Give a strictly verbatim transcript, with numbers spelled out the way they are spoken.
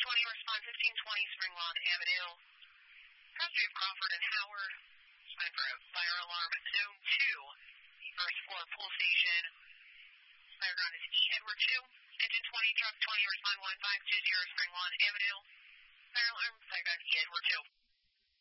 twenty, respond fifteen twenty Spring Lawn Avenue. Passenger of Crawford and Howard. Respond for a fire alarm. Zone two, first floor pool station. Fire ground is E Edward two. Engine twenty, truck twenty, respond one five two zero Spring Lawn Avenue. Fire alarm, fire ground E Edward two.